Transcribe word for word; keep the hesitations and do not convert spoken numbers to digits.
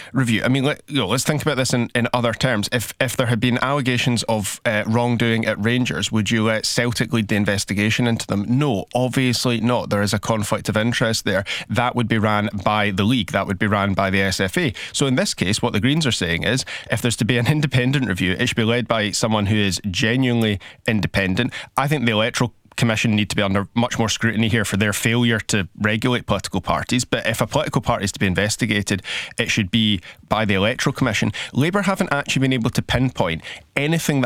review. I mean, let, you know, let's think about this in, in other terms. If if there had been allegations of uh, wrongdoing at Rangers, would you let Celtic lead the investigation into them? No, obviously not. There is a conflict of interest there. That would be ran by the league. That would be ran by the S F A. So in this case, what the Greens are saying is, if there's to be an independent review, it should be led by someone who is genuinely independent. I think the Electoral Commission need to be under much more scrutiny here for their failure to regulate political parties. But if a political party is to be investigated, it should be by the Electoral Commission. Labour haven't actually been able to pinpoint anything that